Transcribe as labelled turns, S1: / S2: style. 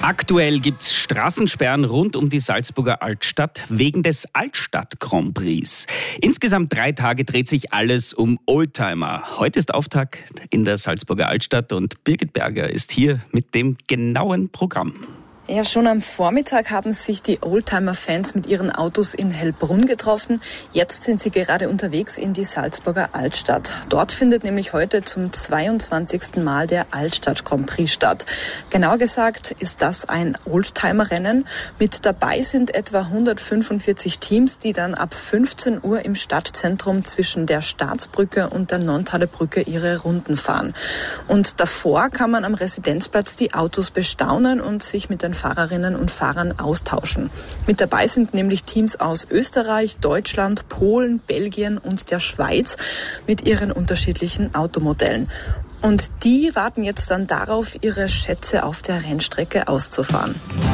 S1: Aktuell gibt's Straßensperren rund um die Salzburger Altstadt wegen des Altstadt-Grand Prix. Insgesamt 3 Tage dreht sich alles um Oldtimer. Heute ist Auftakt in der Salzburger Altstadt und Birgit Berger ist hier mit dem genauen Programm.
S2: Ja, schon am Vormittag haben sich die Oldtimer-Fans mit ihren Autos in Hellbrunn getroffen. Jetzt sind sie gerade unterwegs in die Salzburger Altstadt. Dort findet nämlich heute zum 22. Mal der Altstadt Grand Prix statt. Genauer gesagt ist das ein Oldtimer-Rennen. Mit dabei sind etwa 145 Teams, die dann ab 15 Uhr im Stadtzentrum zwischen der Staatsbrücke und der Nonntaler Brücke ihre Runden fahren. Und davor kann man am Residenzplatz die Autos bestaunen und sich mit den Fahrerinnen und Fahrern austauschen. Mit dabei sind nämlich Teams aus Österreich, Deutschland, Polen, Belgien und der Schweiz mit ihren unterschiedlichen Automodellen. Und die warten jetzt dann darauf, ihre Schätze auf der Rennstrecke auszufahren.